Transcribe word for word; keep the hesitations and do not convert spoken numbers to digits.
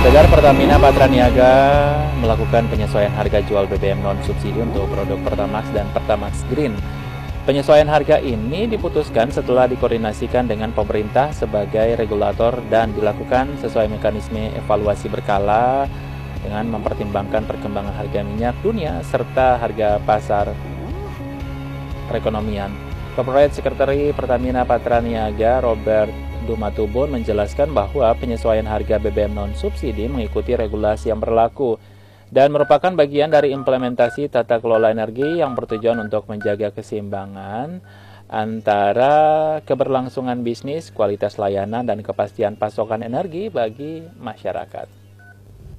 Saudara, Pertamina Patraniaga melakukan penyesuaian harga jual B B M non-subsidi untuk produk Pertamax dan Pertamax Green. Penyesuaian harga ini diputuskan setelah dikoordinasikan dengan pemerintah sebagai regulator dan dilakukan sesuai mekanisme evaluasi berkala dengan mempertimbangkan perkembangan harga minyak dunia serta harga pasar perekonomian. Corporate Secretary Pertamina Patraniaga Robert Dumatubun menjelaskan bahwa penyesuaian harga B B M non-subsidi mengikuti regulasi yang berlaku dan merupakan bagian dari implementasi tata kelola energi yang bertujuan untuk menjaga keseimbangan antara keberlangsungan bisnis, kualitas layanan, dan kepastian pasokan energi bagi masyarakat.